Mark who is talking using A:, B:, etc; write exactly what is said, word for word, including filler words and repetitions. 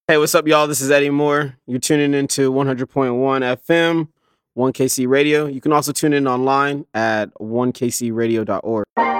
A: Hey, what's up, y'all? This is Eddie Moore. You're tuning into one hundred point one F M, one K C Radio. You can also tune in online at one k c radio dot org.